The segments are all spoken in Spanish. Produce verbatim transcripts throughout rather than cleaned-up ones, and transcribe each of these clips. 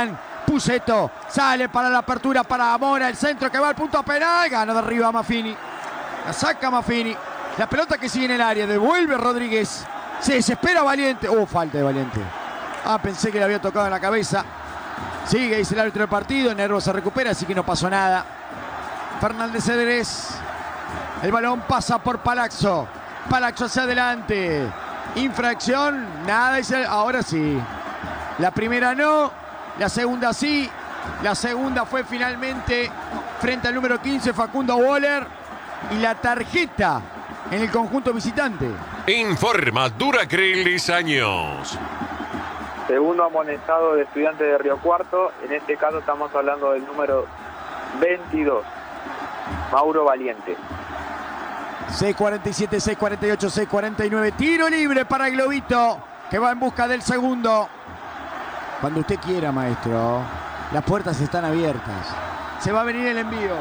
Gavilán. Pusetto sale para la apertura para Mora. El centro que va al punto penal. Gana de arriba Maffini. La saca Maffini. La pelota que sigue en el área. Devuelve Rodríguez. Se desespera Valiente. Oh, falta de Valiente. Ah, pensé que le había tocado en la cabeza. Sigue, dice el árbitro del partido. Nervo se recupera, así que no pasó nada. Fernández Cedrés. El balón pasa por Palazzo. Palazzo hacia adelante. Infracción. Nada, dice. Ahora sí. La primera no. La segunda sí. La segunda fue finalmente frente al número quince, Facundo Waller. Y la tarjeta en el conjunto visitante. Informa Duracrylis Años. Segundo amonestado de Estudiantes de Río Cuarto. En este caso estamos hablando del número veintidós, Mauro Valiente. seis cuarenta y siete, seis cuarenta y ocho, seis cuarenta y nueve. Tiro libre para el Globito, que va en busca del segundo. Cuando usted quiera, maestro. Las puertas están abiertas. Se va a venir el envío.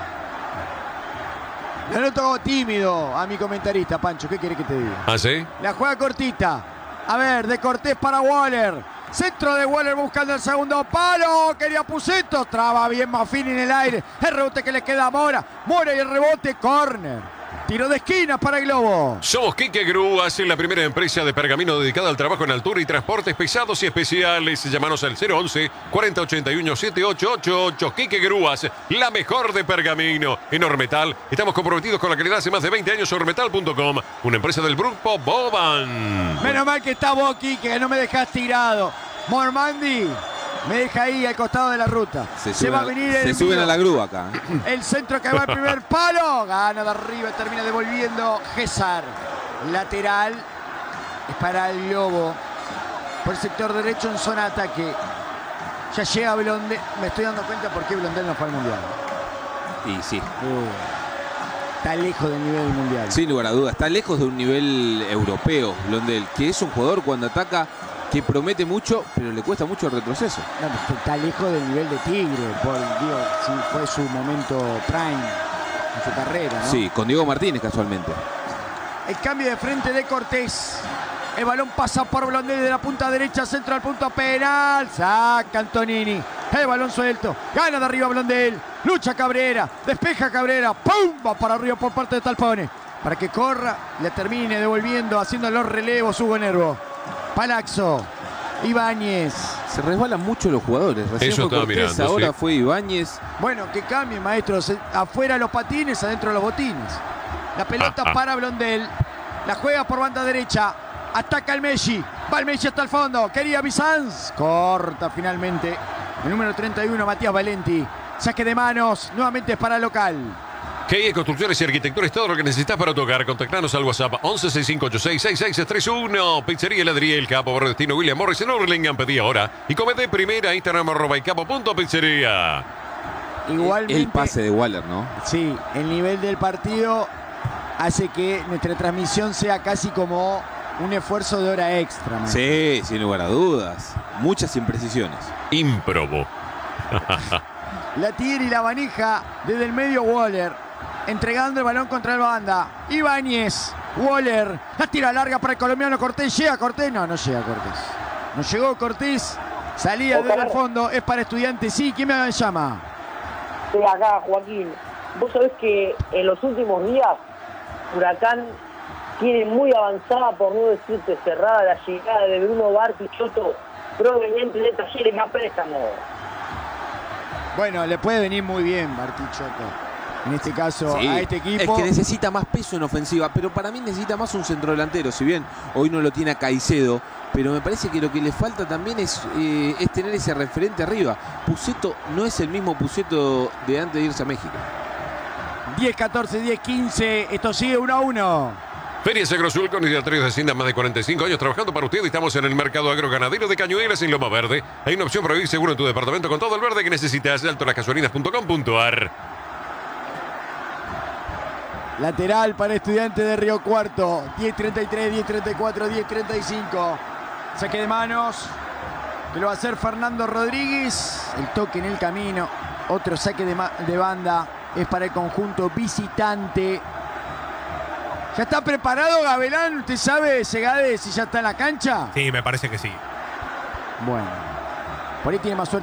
Le noto tímido a mi comentarista, Pancho. ¿Qué quiere que te diga? ¿Ah, sí? La juega cortita. A ver, de Cortés para Waller. Centro de Waller buscando el segundo palo. Quería Pusetto. Traba bien Maffini en el aire. El rebote que le queda a Mora. Mora y el rebote, córner. Tiro de esquina para el Globo. Somos Quique Grúas, la primera empresa de pergamino dedicada al trabajo en altura y transportes pesados y especiales. Llámanos al cero once, cuarenta ochenta y uno, setenta y ocho ochenta y ocho. Quique Grúas, la mejor de pergamino. En Ormetal, estamos comprometidos con la calidad hace más de veinte años. Ormetal punto com, una empresa del grupo Boban. Menos mal que está vos, Quique, que no me dejás tirado. Mormandi me deja ahí al costado de la ruta. Se, se va a venir el Se suben a la grúa acá. El centro que va al primer palo. Gana de arriba, termina devolviendo Gésar. Lateral es para el Globo. Por el sector derecho en zona de ataque. Ya llega Blondel. Me estoy dando cuenta por qué Blondel no fue al Mundial. Y sí. Uh, está lejos del nivel del Mundial. Sin lugar a dudas. Está lejos de un nivel europeo, Blondel. Que es un jugador cuando ataca que promete mucho, pero le cuesta mucho el retroceso. No, está lejos del nivel de Tigre, por, digo, si fue su momento prime en su carrera, ¿no? Sí, con Diego Martínez casualmente. El cambio de frente de Cortés. El balón pasa por Blondel de la punta derecha, centro al punto penal. Saca Antonini. El balón suelto. Gana de arriba Blondel. Lucha Cabrera. Despeja Cabrera. ¡Pum! Va para arriba por parte de Talpone. Para que corra, le termine devolviendo, haciendo los relevos Hugo Nervo. Palazzo, Ibáñez. Se resbalan mucho los jugadores. Recién Eso fue estaba Cortés, mirando, ahora sí. fue Ibáñez. Bueno, que cambie, maestro. Afuera los patines, adentro los botines. La pelota Ah, ah. para Blondel. La juega por banda derecha. Ataca el Messi. Va el Messi hasta el fondo. Quería Bizanz. Corta finalmente. El número treinta y uno, Matías Valenti. Saque de manos. Nuevamente es para el local. K I Construcciones y Arquitectura es todo lo que necesitas para tocar. Contactanos al WhatsApp once, sesenta y cinco ochenta y seis, sesenta y seis treinta y uno. Pizzería Heladería El Capo, Barrio Destino William Morris en Hurlingham. Pedí ahora y come de primera. Instagram arroba el capo punto pizzería. Igualmente. El pase de Waller, ¿no? Sí, el nivel del partido hace que nuestra transmisión sea casi como un esfuerzo de hora extra, maestro. Sí, sin lugar a dudas. Muchas imprecisiones. Ímprobo. La tira y la manija desde el medio Waller. Entregando el balón contra el banda. Ibáñez. Waller. La tira larga para el colombiano Cortés. ¿Llega Cortés? No, no llega Cortés. No llegó Cortés. Salía desde el fondo. Es para Estudiantes. Sí, ¿quién me llama? Estoy acá, Joaquín. Vos sabés que en los últimos días Huracán tiene muy avanzada, por no decirte cerrada, la llegada de Bruno Bartichotto proveniente de Talleres a préstamo. Bueno, le puede venir muy bien Bartichotto. En este caso, Sí, a este equipo. es que necesita más peso en ofensiva, pero para mí necesita más un centrodelantero. Si bien hoy no lo tiene a Caicedo, pero me parece que lo que le falta también es, eh, es tener ese referente arriba. Pusetto no es el mismo Pusetto de antes de irse a México. diez catorce, diez quince. Esto sigue uno a uno. Feria Agrosul con ideatarios de Hacienda, más de cuarenta y cinco años trabajando para usted. Estamos en el mercado agroganadero de Cañuelas en Loma Verde. Hay una opción para vivir seguro en tu departamento con todo el verde que necesitas. alto las gasolinas punto com punto ar. Lateral para Estudiantes de Río Cuarto. diez treinta y tres, diez treinta y cuatro, diez treinta y cinco. Saque de manos. Que lo va a hacer Fernando Rodríguez. El toque en el camino. Otro saque de, de banda. Es para el conjunto visitante. ¿Ya está preparado Gavilán? ¿Usted sabe, Segade, si ya está en la cancha? Sí, me parece que sí. Bueno. Por ahí tiene más suerte